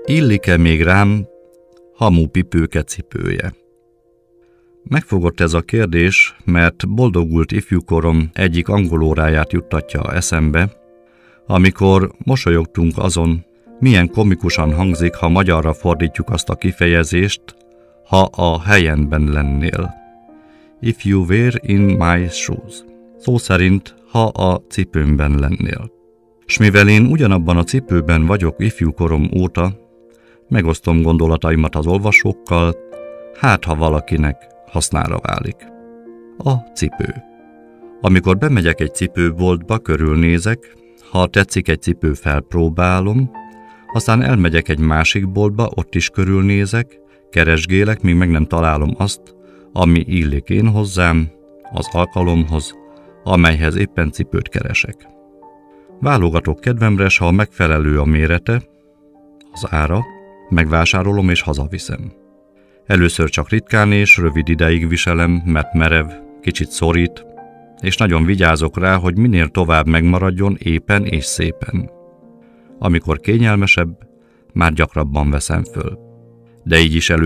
Illik-e még rám hamupipőke cipője? Megfogott ez a kérdés, mert boldogult ifjúkorom egyik angolóráját juttatja eszembe, amikor mosolyogtunk azon, milyen komikusan hangzik, ha magyarra fordítjuk azt a kifejezést, ha a helyemben lennél. If you were in my shoes. Szó szerint, ha a cipőmben lennél. S mivel én ugyanabban a cipőben vagyok ifjúkorom óta, megosztom gondolataimat az olvasókkal, hát ha valakinek hasznára válik. A cipő. Amikor bemegyek egy cipőboltba, körülnézek, ha tetszik egy cipő, felpróbálom, aztán elmegyek egy másik boltba, ott is körülnézek, keresgélek, míg meg nem találom azt, ami illik én hozzám, az alkalomhoz, amelyhez éppen cipőt keresek. Válogatok kedvemre, s ha megfelelő a mérete, az ára, megvásárolom és hazaviszem. Először csak ritkán és rövid ideig viselem, mert merev, kicsit szorít, és nagyon vigyázok rá, hogy minél tovább megmaradjon épen és szépen. Amikor kényelmesebb, már gyakrabban veszem föl. De így is